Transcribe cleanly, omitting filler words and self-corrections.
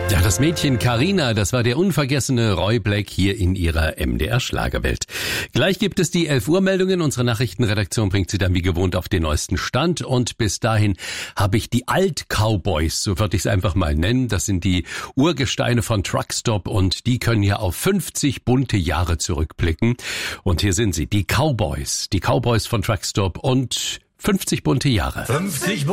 Ja, das Mädchen Carina, das war der unvergessene Roy Black hier in ihrer MDR-Schlagerwelt. Gleich gibt es die 11 Uhr Meldungen. Unsere Nachrichtenredaktion bringt sie dann wie gewohnt auf den neuesten Stand. Und bis dahin habe ich die Alt-Cowboys, so würde ich es einfach mal nennen. Das sind die Urgesteine von Truckstop und die können ja auf 50 bunte Jahre zurückblicken. Und hier sind sie, die Cowboys von Truckstop und 50 bunte Jahre. 50